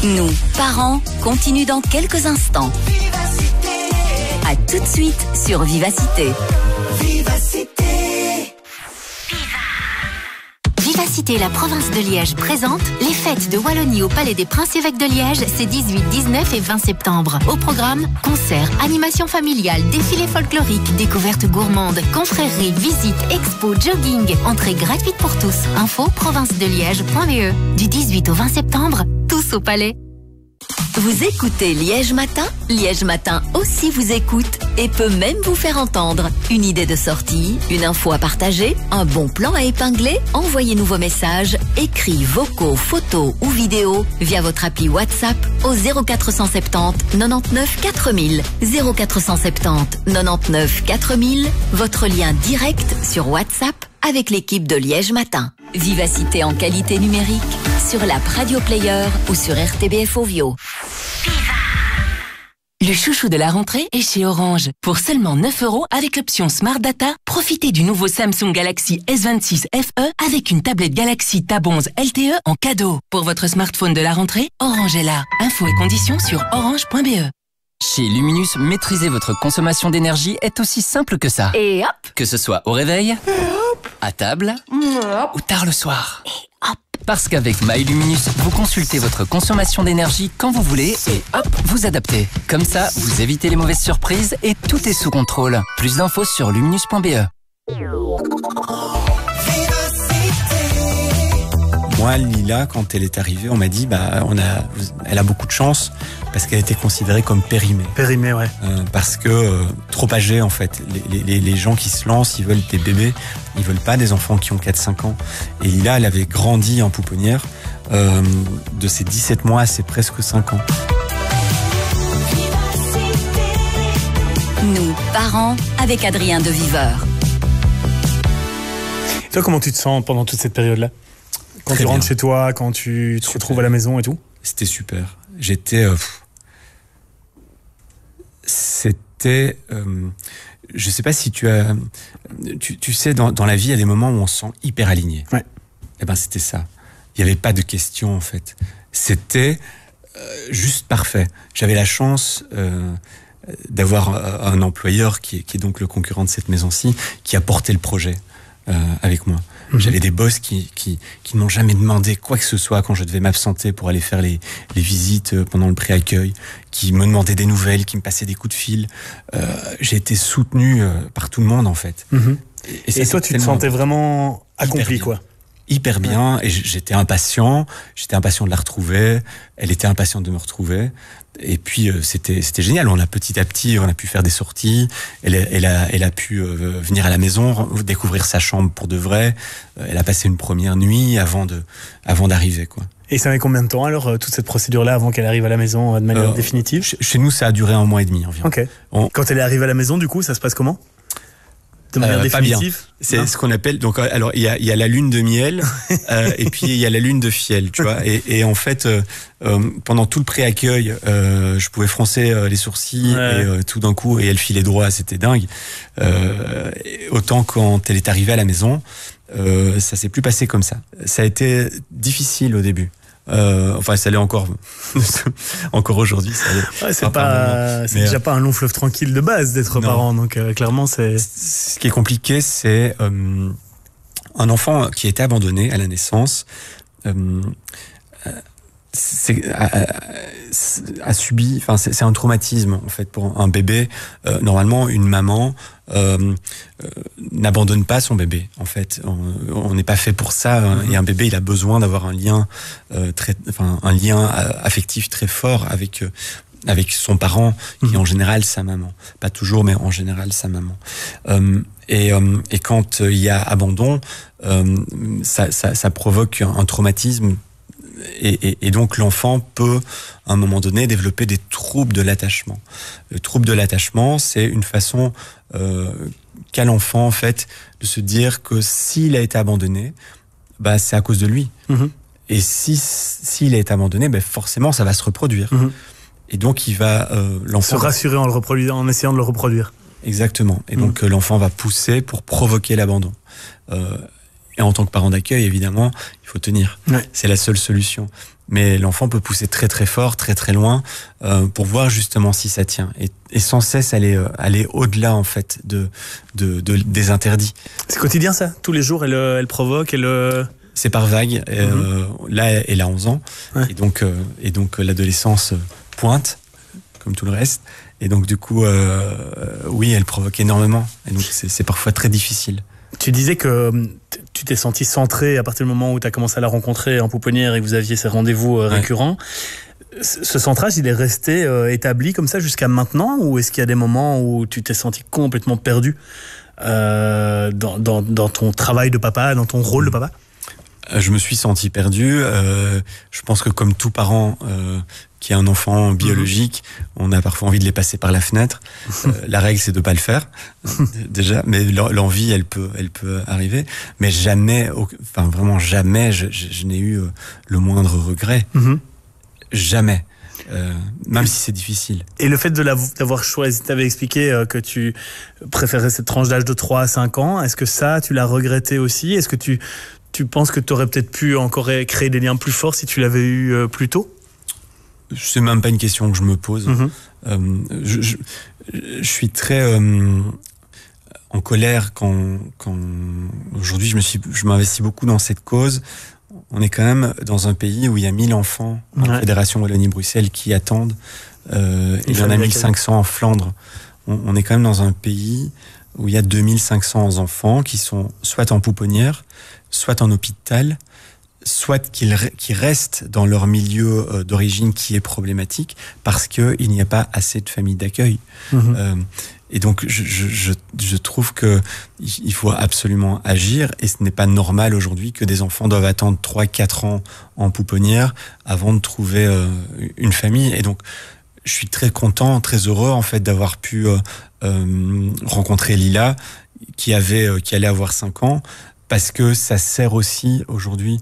Nous, parents, continue dans quelques instants. À tout de suite sur Vivacité. Vivacité, la province de Liège présente les fêtes de Wallonie au Palais des Princes-Évêques de Liège, c'est 18, 19 et 20 septembre. Au programme, concerts, animations familiales, défilés folkloriques, découvertes gourmandes, confréries, visites, expos, jogging, entrée gratuite pour tous. Info provincedeliège.be. Du 18 au 20 septembre, tous au Palais. Vous écoutez Liège Matin? Liège Matin aussi vous écoute et peut même vous faire entendre. Une idée de sortie, une info à partager, un bon plan à épingler? Envoyez-nous vos messages, écrits, vocaux, photos ou vidéos via votre appli WhatsApp au 0470 99 4000. 0470 99 4000, votre lien direct sur WhatsApp avec l'équipe de Liège Matin. Vivacité en qualité numérique sur l'app Radio Player ou sur RTBF Ovio. Le chouchou de la rentrée est chez Orange. Pour seulement 9 € avec l'option Smart Data, profitez du nouveau Samsung Galaxy S26 FE avec une tablette Galaxy Tab 11 LTE en cadeau. Pour votre smartphone de la rentrée, Orange est là. Infos et conditions sur orange.be. Chez Luminus, maîtriser votre consommation d'énergie est aussi simple que ça. Et hop! Que ce soit au réveil, à table ou tard le soir. Et hop! Parce qu'avec MyLuminus, vous consultez votre consommation d'énergie quand vous voulez et hop, vous adaptez. Comme ça, vous évitez les mauvaises surprises et tout est sous contrôle. Plus d'infos sur luminus.be. Moi, Lila, quand elle est arrivée, on m'a dit, elle a beaucoup de chance parce qu'elle était considérée comme périmée. Périmée, ouais. Parce que trop âgée, en fait. Les gens qui se lancent, ils veulent des bébés, ils veulent pas des enfants qui ont 4-5 ans. Et Lila, elle avait grandi en pouponnière de ses 17 mois à ses presque 5 ans. Nous, parents, avec Adrien de Viveur. Toi, comment tu te sens pendant toute cette période-là? Quand tu rentres chez toi, quand tu te retrouves à la maison et tout? C'était super. J'étais... C'était... je sais pas si tu as... Tu sais, dans la vie, il y a des moments où on se sent hyper aligné. Ouais. Eh ben, c'était ça. Il n'y avait pas de questions, en fait. C'était juste parfait. J'avais la chance d'avoir un employeur qui est donc le concurrent de cette maison-ci, qui a porté le projet avec moi. J'avais des boss qui ne m'ont jamais demandé quoi que ce soit quand je devais m'absenter pour aller faire les visites pendant le pré-accueil, qui me demandaient des nouvelles, qui me passaient des coups de fil. J'ai été soutenu par tout le monde, en fait. Et toi, tu te sentais vraiment accompli, quoi. Hyper bien, et j'étais impatient de la retrouver, elle était impatiente de me retrouver, et puis c'était génial. On a petit à petit, on a pu faire des sorties, elle a pu venir à la maison, découvrir sa chambre pour de vrai, elle a passé une première nuit avant d'arriver, quoi. Et ça met combien de temps alors, toute cette procédure-là, avant qu'elle arrive à la maison de manière définitive? Chez nous, ça a duré 1 mois et demi environ. Ok. Quand elle est arrivée à la maison, du coup, ça se passe comment? De manière définitive? C'est ce qu'on appelle, donc, alors, il y a la lune de miel, et puis il y a la lune de fiel, tu vois. Et en fait, pendant tout le pré-accueil, je pouvais froncer les sourcils, et tout d'un coup, et elle filait droit, c'était dingue. Autant quand elle est arrivée à la maison, ça s'est plus passé comme ça. Ça a été difficile au début. Enfin, ça l'est encore aujourd'hui. C'est déjà pas un long fleuve tranquille de base d'être parent, donc clairement c'est. Ce qui est compliqué, c'est un enfant qui a été abandonné à la naissance. A subi, enfin c'est un traumatisme en fait pour un bébé. Normalement, une maman n'abandonne pas son bébé. En fait, on n'est pas fait pour ça. Et un bébé, il a besoin d'avoir un lien un lien affectif très fort avec son parent, qui est en général sa maman. Pas toujours, mais en général sa maman. Et quand il y a abandon, ça provoque un traumatisme. Et donc l'enfant peut, à un moment donné, développer des troubles de l'attachement. Le trouble de l'attachement, c'est une façon qu'a l'enfant, en fait, de se dire que s'il a été abandonné, c'est à cause de lui. Et s'il a été abandonné, forcément, ça va se reproduire. Et donc, il va... l'enfant se rassurer en essayant de le reproduire. Exactement. Et donc, l'enfant va pousser pour provoquer l'abandon. Et en tant que parent d'accueil, évidemment, il faut tenir. Ouais. C'est la seule solution. mais l'enfant peut pousser très très fort, très très loin, pour voir justement si ça tient. Et sans cesse aller au-delà en fait des interdits. C'est quotidien ça. Tous les jours, elle provoque, C'est par vague. Là, elle a 11 ans, ouais. et donc l'adolescence pointe, comme tout le reste. Et donc du coup, oui, elle provoque énormément. Et donc c'est parfois très difficile. Tu disais que tu t'es senti centré à partir du moment où tu as commencé à la rencontrer en pouponnière et que vous aviez ces rendez-vous récurrents. Ce centrage, il est resté établi comme ça jusqu'à maintenant, ou est-ce qu'il y a des moments où tu t'es senti complètement perdu dans ton travail de papa, dans ton rôle de papa? Je me suis senti perdu. Je pense que comme tout parent qui a un enfant biologique, on a parfois envie de les passer par la fenêtre. La règle, c'est de pas le faire déjà, mais l'envie, elle peut arriver. Mais jamais, enfin vraiment jamais, je n'ai eu le moindre regret. Jamais. Même si c'est difficile. Et le fait d'avoir choisi, tu avais expliqué que tu préférais cette tranche d'âge de 3 à 5 ans, est-ce que ça, tu l'as regretté aussi? Est-ce que tu penses que tu aurais peut-être pu encore créer des liens plus forts si tu l'avais eu plus tôt? C'est même pas une question que je me pose. Je suis très en colère quand aujourd'hui je m'investis beaucoup dans cette cause. On est quand même dans un pays où il y a 1000 enfants en Fédération Wallonie-Bruxelles qui attendent. Il y en a 1500 en Flandre. On est quand même dans un pays où il y a 2500 enfants qui sont soit en pouponnière, soit en hôpital, soit qui restent dans leur milieu d'origine qui est problématique parce qu'il n'y a pas assez de familles d'accueil. Et donc, je trouve que il faut absolument agir, et ce n'est pas normal aujourd'hui que des enfants doivent attendre 3-4 ans en pouponnière avant de trouver une famille. Et donc, je suis très content, très heureux en fait d'avoir pu rencontrer Lila, qui allait avoir 5 ans. Parce que ça sert aussi aujourd'hui.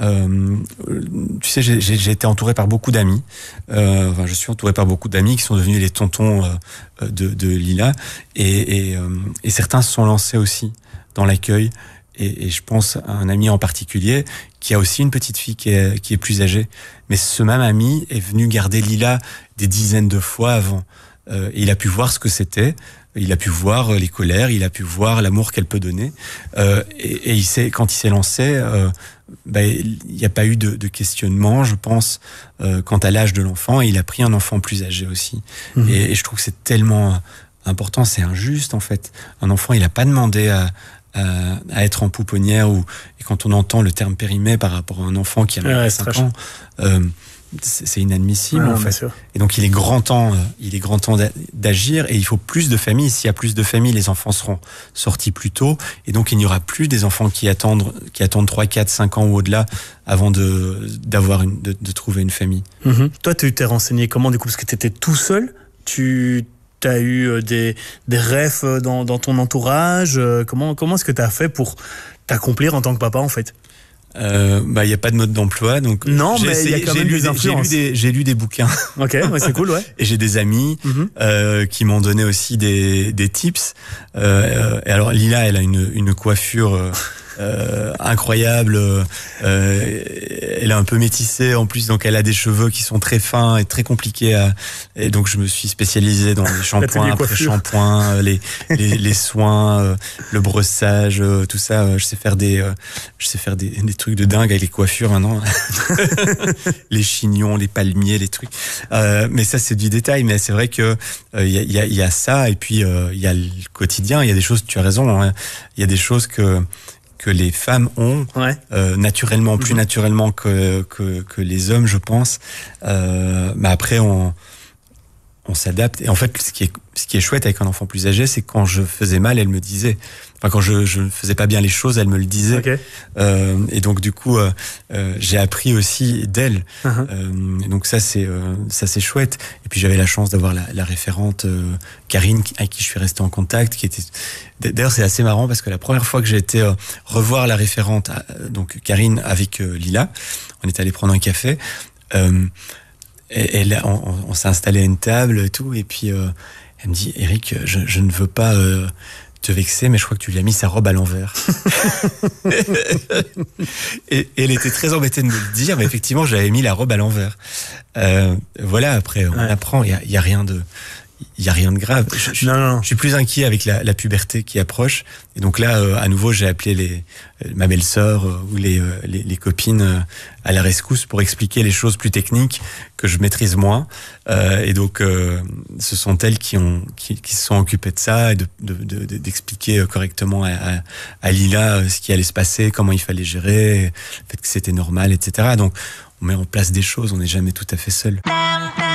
Tu sais, j'ai été entouré par beaucoup d'amis. Je suis entouré par beaucoup d'amis qui sont devenus les tontons de Lila, et certains se sont lancés aussi dans l'accueil. Et je pense à un ami en particulier qui a aussi une petite fille qui est plus âgée. Mais ce même ami est venu garder Lila des dizaines de fois avant. Et il a pu voir ce que c'était. Il a pu voir les colères, il a pu voir l'amour qu'elle peut donner. Et quand il s'est lancé, il n'y a pas eu de questionnement, je pense, quant à l'âge de l'enfant. Et il a pris un enfant plus âgé aussi. Et je trouve que c'est tellement important, c'est injuste en fait. Un enfant, il n'a pas demandé à être en pouponnière, et quand on entend le terme périmé par rapport à un enfant qui a 5 ans, c'est inadmissible en fait. Et donc il est grand temps d'agir, et il faut plus de familles. S'il y a plus de familles, les enfants seront sortis plus tôt, et donc il n'y aura plus des enfants qui attendent 3, 4, 5 ans ou au-delà avant de trouver une famille. Toi, tu t'es renseigné comment du coup, parce que tu étais tout seul, tu as eu des rêves dans ton entourage, comment est-ce que tu as fait pour t'accomplir en tant que papa en fait? Y a pas de mode d'emploi, donc non, mais il y a quand même des influences. J'ai lu des bouquins. Ok, ouais, c'est cool, ouais. Et j'ai des amis qui m'ont donné aussi des tips. Et alors Lila, elle a une coiffure incroyable. Elle est un peu métissée en plus, donc elle a des cheveux qui sont très fins et très compliqués et donc je me suis spécialisé dans les shampoings, après shampoings, les soins, le brossage, tout ça. Je sais faire des trucs de dingue avec les coiffures maintenant. Les chignons, les palmiers, les trucs. Mais ça, c'est du détail. Mais c'est vrai que il y a ça, et puis il y a le quotidien. Il y a des choses, tu as raison, hein, il y a des choses que les femmes ont naturellement, plus naturellement que les hommes, je pense. Mais après, on s'adapte. Et en fait, ce qui est chouette avec un enfant plus âgé, c'est que quand je faisais mal, elle me disait. Enfin, quand je ne faisais pas bien les choses, elle me le disait. Okay. Et donc, du coup, j'ai appris aussi d'elle. Donc ça, c'est chouette. Et puis, j'avais la chance d'avoir la référente Karine, avec qui je suis resté en contact, qui était. D'ailleurs, c'est assez marrant parce que la première fois que j'ai été revoir la référente, donc Karine avec Lila, on est allé prendre un café. Et là, on s'est installé à une table et tout, et puis elle me dit: Eric, je ne veux pas te vexer, mais je crois que tu lui as mis sa robe à l'envers. et elle était très embêtée de me le dire, mais effectivement, j'avais mis la robe à l'envers. Voilà, après, on apprend, il y a rien de grave. Je suis plus inquiet avec la puberté qui approche. Et donc là, à nouveau, j'ai appelé ma belle-sœur ou les copines à la rescousse pour expliquer les choses plus techniques que je maîtrise moins. Et donc, ce sont elles qui se sont occupées de ça et d'expliquer correctement à Lila ce qui allait se passer, comment il fallait gérer, le fait que c'était normal, etc. Donc, on met en place des choses, on n'est jamais tout à fait seul.